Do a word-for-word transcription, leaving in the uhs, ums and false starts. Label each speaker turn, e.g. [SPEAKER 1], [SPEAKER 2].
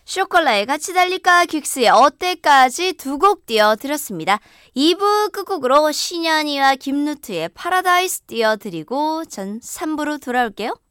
[SPEAKER 1] 쇼콜라에 같이 달릴까 긱스의 어때까지 두 곡 띄워드렸습니다. 이 부 끝곡으로 신현이와 김루트의 파라다이스 띄워드리고 전 삼 부로 돌아올게요.